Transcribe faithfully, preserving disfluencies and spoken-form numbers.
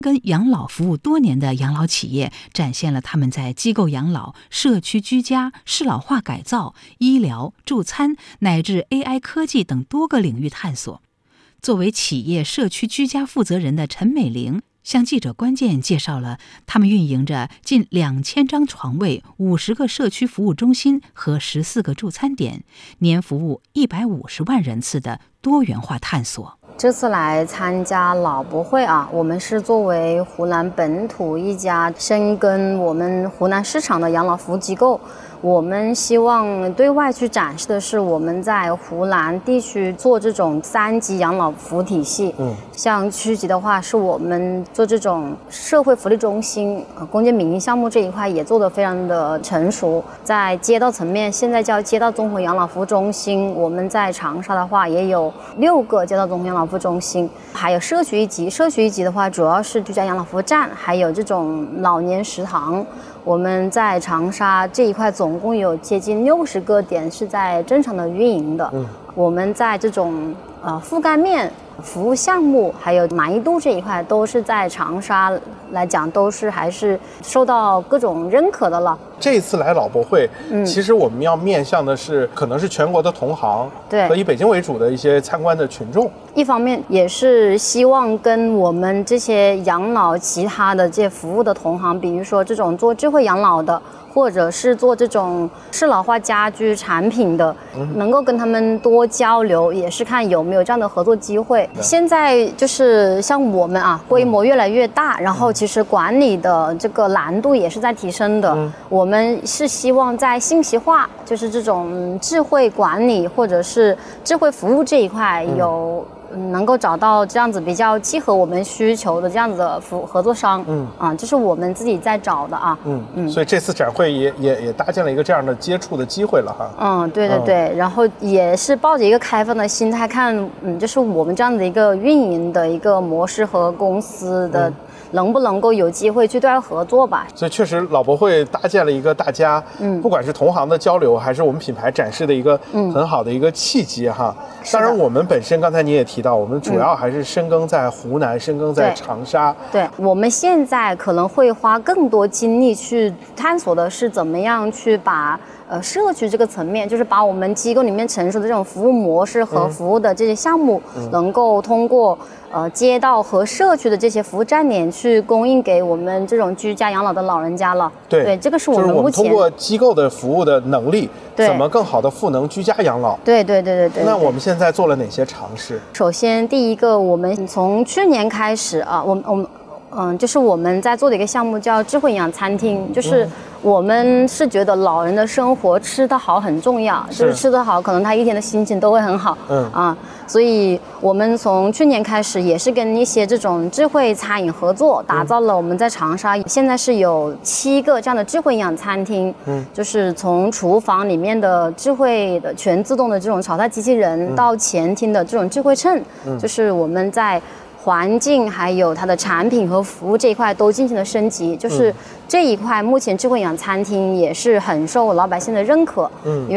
跟养老服务多年的养老企业展现了他们在机构养老、社区居家、适老化改造、医疗、助餐乃至 A I 科技等多个领域探索。作为企业社区居家负责人的陈美玲向记者关键介绍了他们运营着近两千张床位、五十个社区服务中心和十四个助餐点，年服务一百五十万人次的多元化探索。 这次来参加老博会啊，我们是作为湖南本土一家深耕我们湖南市场的养老服务机构，我们希望对外去展示的是我们在湖南地区做这种三级养老服务体系。嗯，像区级的话，是我们做这种社会福利中心、呃、公建民营项目这一块也做得非常的成熟。在街道层面，现在叫街道综合养老服务中心，我们在长沙的话也有六个街道综合养老服务中心，还有社区一级。社区一级的话，主要是居家养老服务站，还有这种老年食堂。我们在长沙这一块总共有接近六十个点是在正常的运营的。嗯，我们在这种呃覆盖面、服务项目还有满意度这一块，都是在长沙来讲都是还是受到各种认可的了。 这一次来老博会，嗯，其实我们要面向的是可能是全国的同行， 对， 和以北京为主的一些参观的群众。 一方面也是希望跟我们这些养老其他的这些服务的同行，比如说这种做智慧养老的，或者是做这种适老化家居产品的，能够跟他们多交流，也是看有没有这样的合作机会。现在就是像我们啊，规模越来越大，然后其实管理的这个难度也是在提升的。嗯，我们是希望在信息化，就是这种智慧管理或者是智慧服务这一块有。能够找到这样子比较契合我们需求的这样子的服合作商，嗯啊，这是我们自己在找的啊， 嗯嗯，所以这次展会也也也搭建了一个这样的接触的机会了哈， 嗯，对对对，嗯、然后也是抱着一个开放的心态看，嗯，就是我们这样的一个运营的一个模式和公司的。嗯，能不能够有机会去对外合作吧？ 所以确实老博会搭建了一个大家，嗯，不管是同行的交流，还是我们品牌展示的一个很好的一个契机哈。嗯、当然，我们本身刚才你也提到，我们主要还是深耕在湖南，嗯、深耕在长沙。 对，对我们现在可能会花更多精力去探索的是怎么样去把。呃，社区这个层面，就是把我们机构里面成熟的这种服务模式和服务的这些项目，嗯、能够通过呃街道和社区的这些服务站点去供应给我们这种居家养老的老人家了。 对， 对，这个是我们目前、 就是、我们通过机构的服务的能力，怎么更好的赋能居家养老？ 对对对对 对, 对。 那我们现在做了哪些尝试？ 首先，第一个，我们从去年开始啊，我们我们嗯，就是我们在做的一个项目叫智慧营养餐厅，就是。嗯我们是觉得老人的生活吃得好很重要，是就是吃得好，可能他一天的心情都会很好。嗯啊，所以我们从去年开始也是跟一些这种智慧餐饮合作，打造了我们在长沙、嗯、现在是有七个这样的智慧营养餐厅。嗯，就是从厨房里面的智慧的全自动的这种炒菜机器人，嗯、到前厅的这种智慧秤，嗯、就是我们在。环境还有它的产品和服务这一块都进行了升级，就是这一块目前智慧营养餐厅也是很受老百姓的认可。嗯，因为